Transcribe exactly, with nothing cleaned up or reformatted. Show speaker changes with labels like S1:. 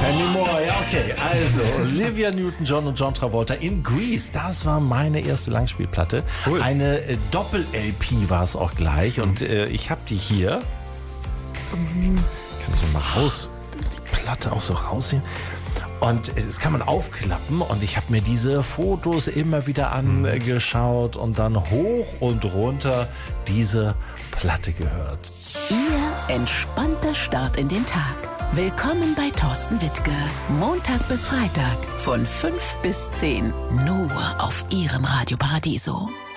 S1: Anymore, ja okay, also Olivia Newton-John und John Travolta in Grease, das war meine erste Langspielplatte. Cool. Eine äh, Doppel-L P war es auch gleich und äh, ich habe die hier. Kann ich so mal raus, die Platte auch so rausziehen. Und das kann man aufklappen und ich habe mir diese Fotos immer wieder angeschaut und dann hoch und runter diese Platte gehört.
S2: Ihr entspannter Start in den Tag. Willkommen bei Thorsten Wittke. Montag bis Freitag von fünf bis zehn. Nur auf Ihrem Radio Paradiso.